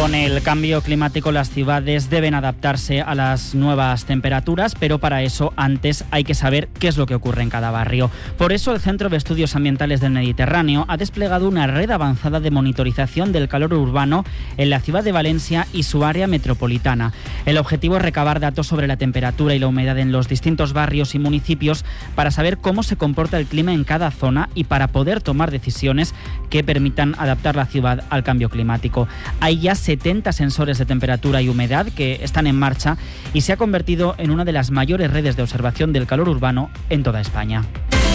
Con el cambio climático, las ciudades deben adaptarse a las nuevas temperaturas, pero para eso antes hay que saber qué es lo que ocurre en cada barrio. Por eso el Centro de Estudios Ambientales del Mediterráneo ha desplegado una red avanzada de monitorización del calor urbano en la ciudad de Valencia y su área metropolitana. El objetivo es recabar datos sobre la temperatura y la humedad en los distintos barrios y municipios para saber cómo se comporta el clima en cada zona y para poder tomar decisiones que permitan adaptar la ciudad al cambio climático. Hay ya 70 sensores de temperatura y humedad que están en marcha y se ha convertido en una de las mayores redes de observación del calor urbano en toda España.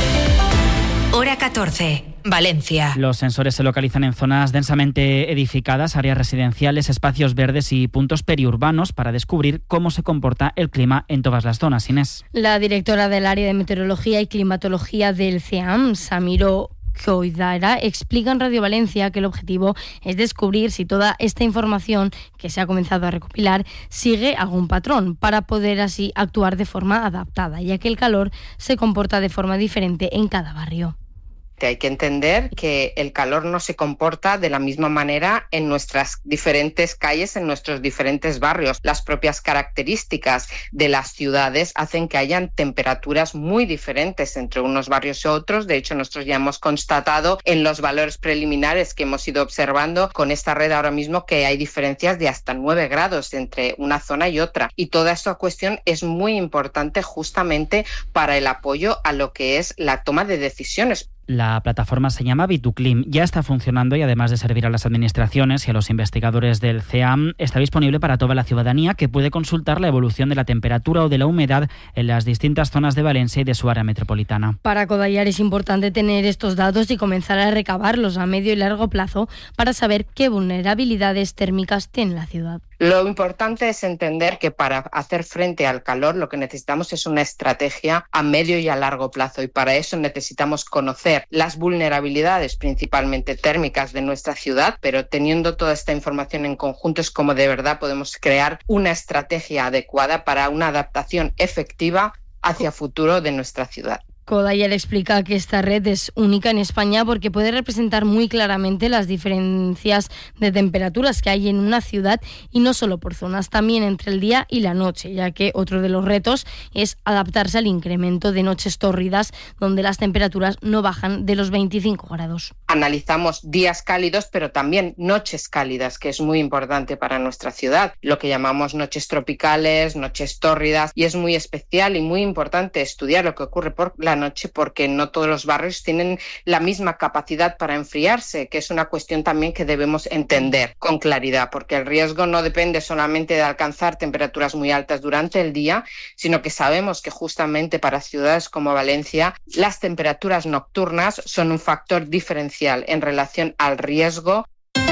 Hora 14, Valencia. Los sensores se localizan en zonas densamente edificadas, áreas residenciales, espacios verdes y puntos periurbanos para descubrir cómo se comporta el clima en todas las zonas. Inés. La directora del área de meteorología y climatología del CEAM, Samiro Koidara, explica en Radio Valencia que el objetivo es descubrir si toda esta información que se ha comenzado a recopilar sigue algún patrón para poder así actuar de forma adaptada, ya que el calor se comporta de forma diferente en cada barrio. Hay que entender que el calor no se comporta de la misma manera en nuestras diferentes calles, en nuestros diferentes barrios. Las propias características de las ciudades hacen que hayan temperaturas muy diferentes entre unos barrios y otros. De hecho, nosotros ya hemos constatado en los valores preliminares que hemos ido observando con esta red ahora mismo que hay diferencias de hasta 9 grados entre una zona y otra. Y toda esta cuestión es muy importante justamente para el apoyo a lo que es la toma de decisiones. La plataforma se llama Bituclim, ya está funcionando y además de servir a las administraciones y a los investigadores del CEAM, está disponible para toda la ciudadanía que puede consultar la evolución de la temperatura o de la humedad en las distintas zonas de Valencia y de su área metropolitana. Para Kodayar es importante tener estos datos y comenzar a recabarlos a medio y largo plazo para saber qué vulnerabilidades térmicas tiene la ciudad. Lo importante es entender que para hacer frente al calor lo que necesitamos es una estrategia a medio y a largo plazo y para eso necesitamos conocer las vulnerabilidades principalmente térmicas de nuestra ciudad, pero teniendo toda esta información en conjunto es como de verdad podemos crear una estrategia adecuada para una adaptación efectiva hacia futuro de nuestra ciudad. Kodayar explica que esta red es única en España porque puede representar muy claramente las diferencias de temperaturas que hay en una ciudad y no solo por zonas, también entre el día y la noche, ya que otro de los retos es adaptarse al incremento de noches tórridas donde las temperaturas no bajan de los 25 grados. Analizamos días cálidos, pero también noches cálidas, que es muy importante para nuestra ciudad, lo que llamamos noches tropicales, noches tórridas, y es muy especial y muy importante estudiar lo que ocurre por la noche porque no todos los barrios tienen la misma capacidad para enfriarse, que es una cuestión también que debemos entender con claridad, porque el riesgo no depende solamente de alcanzar temperaturas muy altas durante el día, sino que sabemos que justamente para ciudades como Valencia las temperaturas nocturnas son un factor diferencial en relación al riesgo.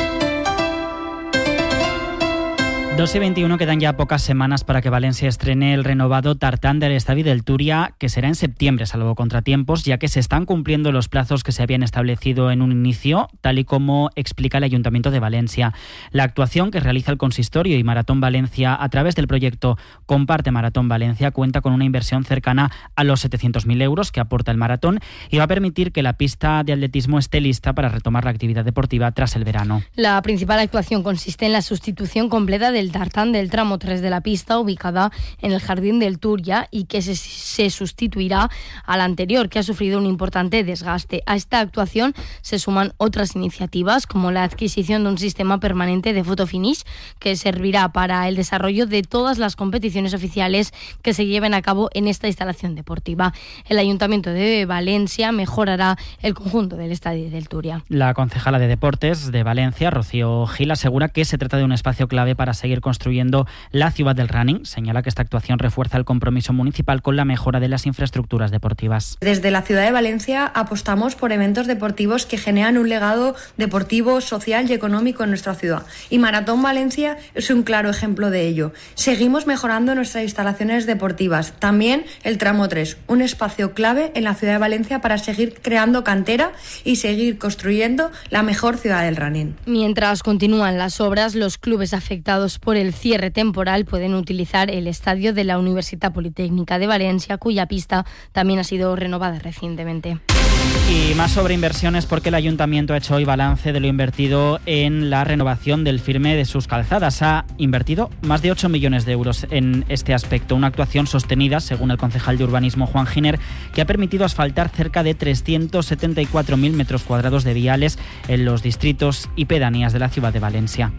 2:21, quedan ya pocas semanas para que Valencia estrene el renovado Tartán del Estadio del Túria, que será en septiembre, salvo contratiempos, ya que se están cumpliendo los plazos que se habían establecido en un inicio, tal y como explica el Ayuntamiento de Valencia. La actuación que realiza el Consistorio y Maratón Valencia a través del proyecto Comparte Maratón Valencia cuenta con una inversión cercana a los 700.000 euros que aporta el maratón y va a permitir que la pista de atletismo esté lista para retomar la actividad deportiva tras el verano. La principal actuación consiste en la sustitución completa del tartán del tramo 3 de la pista ubicada en el Jardín del Túria y que se sustituirá a la anterior, que ha sufrido un importante desgaste. A esta actuación se suman otras iniciativas como la adquisición de un sistema permanente de fotofinish que servirá para el desarrollo de todas las competiciones oficiales que se lleven a cabo en esta instalación deportiva. El Ayuntamiento de Valencia mejorará el conjunto del Estadio del Túria. La concejala de Deportes de Valencia, Rocío Gil, asegura que se trata de un espacio clave para seguir construyendo la ciudad del running. Señala que esta actuación refuerza el compromiso municipal con la mejora de las infraestructuras deportivas. Desde la ciudad de Valencia apostamos por eventos deportivos que generan un legado deportivo, social y económico en nuestra ciudad. Y Maratón Valencia es un claro ejemplo de ello. Seguimos mejorando nuestras instalaciones deportivas. También el tramo 3, un espacio clave en la ciudad de Valencia para seguir creando cantera y seguir construyendo la mejor ciudad del running. Mientras continúan las obras, los clubes afectados por el cierre temporal pueden utilizar el estadio de la Universitat Politécnica de Valencia, cuya pista también ha sido renovada recientemente. Y más sobre inversiones, porque el Ayuntamiento ha hecho hoy balance de lo invertido en la renovación del firme de sus calzadas. Ha invertido más de 8 millones de euros en este aspecto, una actuación sostenida, según el concejal de urbanismo Juan Giner, que ha permitido asfaltar cerca de 374.000 metros cuadrados de viales en los distritos y pedanías de la ciudad de Valencia.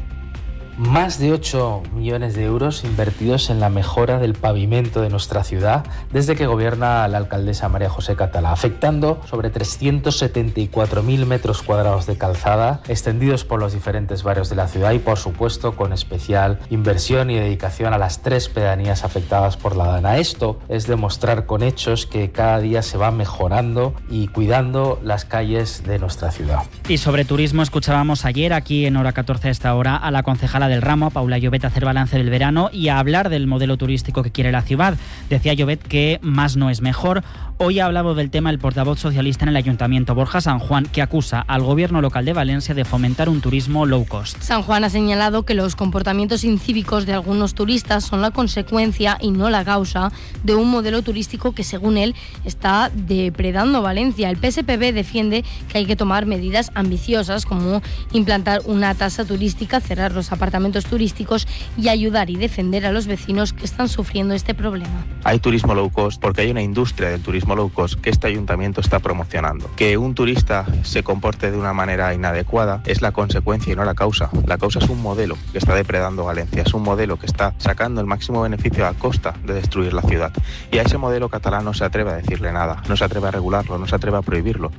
Más de 8 millones de euros invertidos en la mejora del pavimento de nuestra ciudad desde que gobierna la alcaldesa María José Catalá, afectando sobre 374.000 metros cuadrados de calzada extendidos por los diferentes barrios de la ciudad y, por supuesto, con especial inversión y dedicación a las 3 pedanías afectadas por la Dana. Esto es demostrar con hechos que cada día se va mejorando y cuidando las calles de nuestra ciudad. Y sobre turismo, escuchábamos ayer aquí en Hora 14 a esta hora a la concejala del ramo, Paula Llobet, a hacer balance del verano y a hablar del modelo turístico que quiere la ciudad. Decía Llobet que más no es mejor. Hoy ha hablado del tema el portavoz socialista en el Ayuntamiento, Borja San Juan, que acusa al gobierno local de Valencia de fomentar un turismo low cost. San Juan ha señalado que los comportamientos incívicos de algunos turistas son la consecuencia y no la causa de un modelo turístico que, según él, está depredando Valencia. El PSPB defiende que hay que tomar medidas ambiciosas como implantar una tasa turística, cerrar los apartamentos turísticos y ayudar y defender a los vecinos que están sufriendo este problema. Hay turismo low cost porque hay una industria del turismo low cost que este ayuntamiento está promocionando. Que un turista se comporte de una manera inadecuada es la consecuencia y no la causa. La causa es un modelo que está depredando Valencia, es un modelo que está sacando el máximo beneficio a costa de destruir la ciudad. Y a ese modelo catalán no se atreve a decirle nada, no se atreve a regularlo, no se atreve a prohibirlo.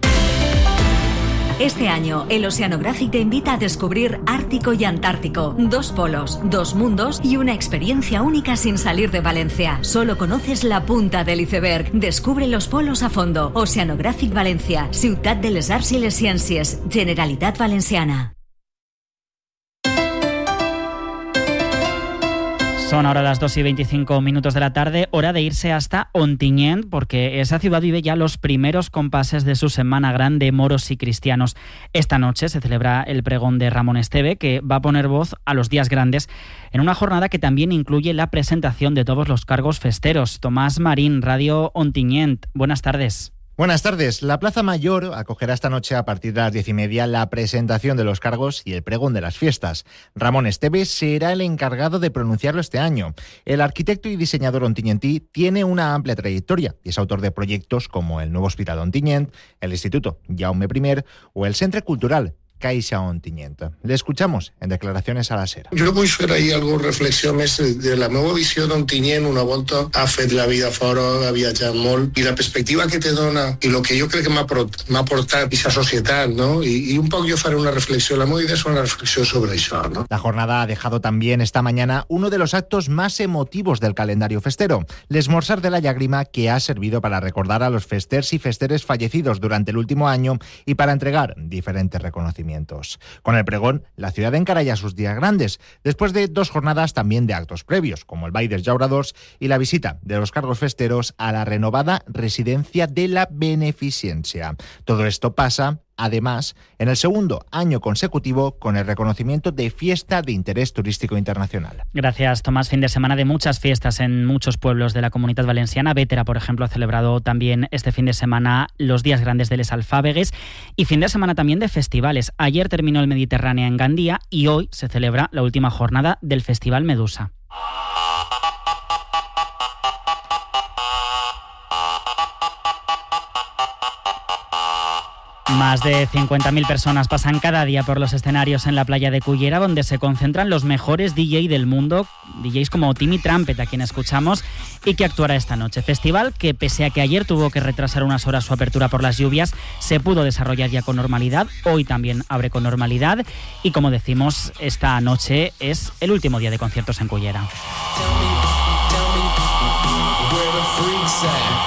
Este año, el Oceanographic te invita a descubrir Ártico y Antártico. 2 polos, 2 mundos y una experiencia única sin salir de Valencia. Solo conoces la punta del iceberg. Descubre los polos a fondo. Oceanographic Valencia, Ciutat de les Arts i les Ciències, Generalitat Valenciana. Son ahora las 2:25 de la tarde, hora de irse hasta Ontinyent, porque esa ciudad vive ya los primeros compases de su Semana Grande moros y cristianos. Esta noche se celebra el pregón de Ramón Esteve, que va a poner voz a los días grandes en una jornada que también incluye la presentación de todos los cargos festeros. Tomás Marín, Radio Ontinyent, buenas tardes. Buenas tardes. La Plaza Mayor acogerá esta noche a partir de las 10:30 la presentación de los cargos y el pregón de las fiestas. Ramón Esteve será el encargado de pronunciarlo este año. El arquitecto y diseñador ontinyentí tiene una amplia trayectoria y es autor de proyectos como el nuevo Hospital d'Ontinyent, el Instituto Jaume I o el Centre Cultural Caixa Ontinyent. Le escuchamos en declaraciones a la SER. Jo vull fer ahir alguna reflexió més de la meva visió d'Ontinyent. Una volta ha fet la vida fora, ha viatjat molt, i la perspectiva que te dona i el que jo crec que m'ha portat aquesta societat, no? I un poc jo faré una reflexió, la meva idea és una reflexió sobre això, no? La jornada ha dejado también esta mañana uno de los actos más emotivos del calendario festero, l'Esmorzar de la Llàgrima, que ha servido para recordar a los festers y festeres fallecidos durante el último año y para entregar diferentes reconocimientos. Con el pregón, la ciudad encara ya sus días grandes, después de 2 jornadas también de actos previos, como el Ball dels Llauradors y la visita de los cargos festeros a la renovada Residencia de la Beneficencia. Todo esto pasa, además, en el segundo año consecutivo con el reconocimiento de Fiesta de Interés Turístico Internacional. Gracias, Tomás. Fin de semana de muchas fiestas en muchos pueblos de la Comunitat Valenciana. Bétera, por ejemplo, ha celebrado también este fin de semana los días grandes de les Alfábegues y fin de semana también de festivales. Ayer terminó el Mediterráneo en Gandía y hoy se celebra la última jornada del Festival Medusa. Más de 50.000 personas pasan cada día por los escenarios en la playa de Cullera, donde se concentran los mejores DJ del mundo, DJs como Timmy Trumpet, a quien escuchamos, y que actuará esta noche. Festival que, pese a que ayer tuvo que retrasar unas horas su apertura por las lluvias, se pudo desarrollar ya con normalidad. Hoy también abre con normalidad y, como decimos, esta noche es el último día de conciertos en Cullera.